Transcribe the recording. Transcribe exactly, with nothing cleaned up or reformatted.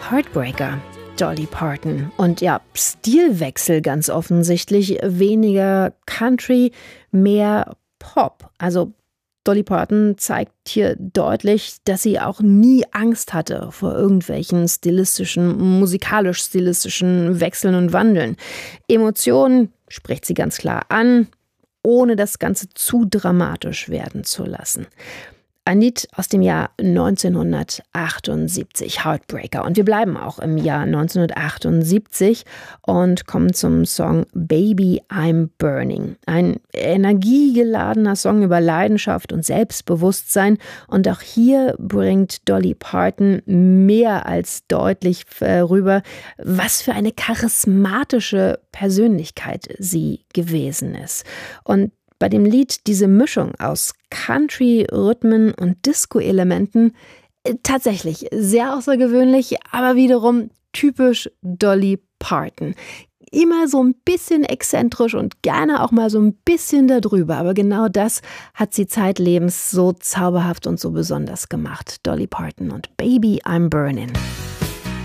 Heartbreaker, Dolly Parton. Und ja, Stilwechsel ganz offensichtlich. Weniger Country, mehr Pop. Also Dolly Parton zeigt hier deutlich, dass sie auch nie Angst hatte vor irgendwelchen stilistischen, musikalisch-stilistischen Wechseln und Wandeln. Emotionen spricht sie ganz klar an, ohne das Ganze zu dramatisch werden zu lassen. Ein Lied aus dem Jahr neunzehnhundertachtundsiebzig, Heartbreaker. Und wir bleiben auch im Jahr neunzehnhundertachtundsiebzig und kommen zum Song Baby I'm Burning. Ein energiegeladener Song über Leidenschaft und Selbstbewusstsein. Und auch hier bringt Dolly Parton mehr als deutlich rüber, was für eine charismatische Persönlichkeit sie gewesen ist. Und bei dem Lied diese Mischung aus Country-Rhythmen und Disco-Elementen tatsächlich sehr außergewöhnlich, aber wiederum typisch Dolly Parton. Immer so ein bisschen exzentrisch und gerne auch mal so ein bisschen darüber, aber genau das hat sie zeitlebens so zauberhaft und so besonders gemacht. Dolly Parton und Baby I'm Burning.